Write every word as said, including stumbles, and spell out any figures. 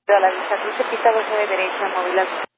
A la vista cruce, pista doce de derecha, móvil